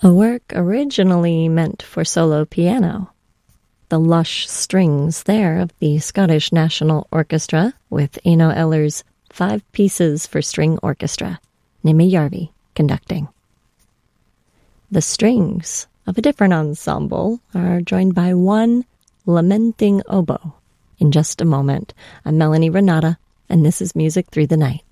a work originally meant for solo piano. The lush strings there of the Scottish National Orchestra with Eino Eller's 5 Pieces for String Orchestra, Nimi Järvi conducting. The strings of a different ensemble are joined by one lamenting oboe. In just a moment, I'm Melanie Renata, and this is Music Through the Night.